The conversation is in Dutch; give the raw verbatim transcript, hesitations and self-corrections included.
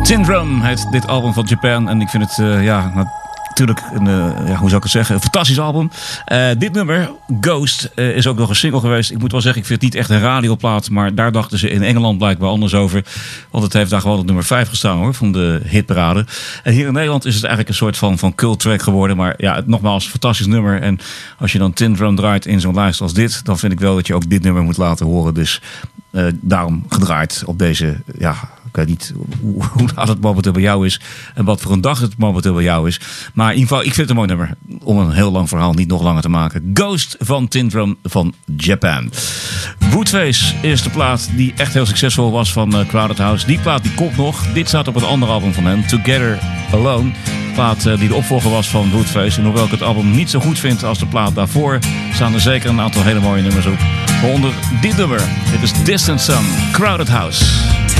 Syndrome heet dit album van Japan. En ik vind het, uh, ja, natuurlijk, een, uh, ja, hoe zou ik het zeggen, een fantastisch album. Uh, dit nummer, Ghost, uh, is ook nog een single geweest. Ik moet wel zeggen, ik vind het niet echt een radioplaat. Maar daar dachten ze in Engeland blijkbaar anders over. Want het heeft daar gewoon op nummer vijf gestaan, hoor, van de hitparade. En hier in Nederland is het eigenlijk een soort van, van cult track geworden. Maar ja, het, nogmaals, een fantastisch nummer. En als je dan Syndrome draait in zo'n lijst als dit, dan vind ik wel dat je ook dit nummer moet laten horen. Dus uh, daarom gedraaid op deze, ja, ik weet niet hoe, hoe laat het momenteel bij jou is en wat voor een dag het momenteel bij jou is. Maar in ieder geval, ik vind het een mooi nummer. Om een heel lang verhaal niet nog langer te maken. Ghost van Syndrome van Japan. Woodface is de plaat die echt heel succesvol was van uh, Crowded House. Die plaat die komt nog. Dit staat op het andere album van hem, Together Alone. De plaat uh, die de opvolger was van Woodface. En hoewel ik het album niet zo goed vind als de plaat daarvoor, staan er zeker een aantal hele mooie nummers op. Waaronder dit nummer. Dit is Distant Sun, Crowded House.